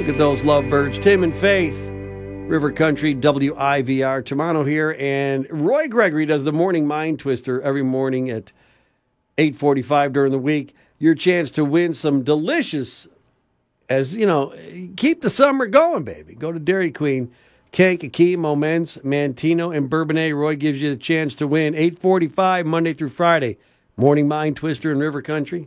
Look at those lovebirds. Tim and Faith, River Country, WIVR. Tamano here, and Roy Gregory does the Morning Mind Twister every morning at 8:45 during the week. Your chance to win some delicious, as you know, keep the summer going, baby. Go to Dairy Queen, Kankakee, Moments, Mantino, and Bourbonnais. Roy gives you the chance to win 8:45 Monday through Friday. Morning Mind Twister in River Country.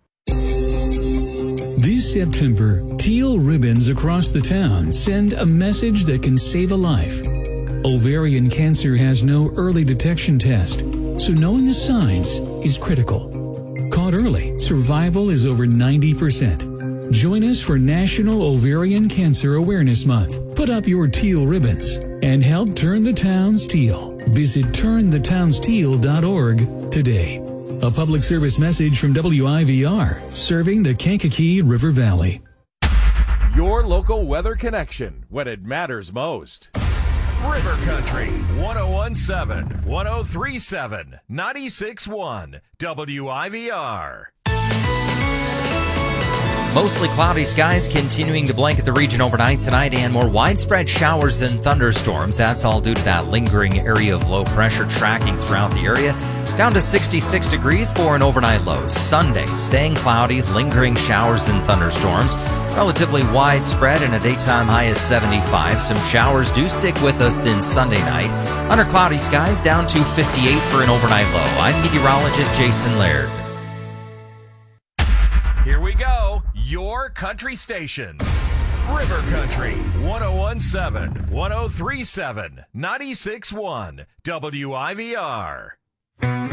This September, teal ribbons across the town send a message that can save a life. Ovarian cancer has no early detection test, so knowing the signs is critical. Caught early, survival is over 90%. Join us for National Ovarian Cancer Awareness Month. Put up your teal ribbons and help turn the towns teal. Visit turnthetownsteal.org today. A public service message from WIVR, serving the Kankakee River Valley. Your local weather connection when it matters most. River Country, 1017, 1037, 96.1, WIVR. Mostly cloudy skies continuing to blanket the region overnight tonight, and more widespread showers and thunderstorms. That's all due to that lingering area of low pressure tracking throughout the area. Down to 66 degrees for an overnight low. Sunday, staying cloudy, lingering showers and thunderstorms. Relatively widespread and a daytime high is 75. Some showers do stick with us then Sunday night. Under cloudy skies, down to 58 for an overnight low. I'm meteorologist Jason Laird. Here we go. Your country station. River Country, 1017, 1037, 96.1, WIVR.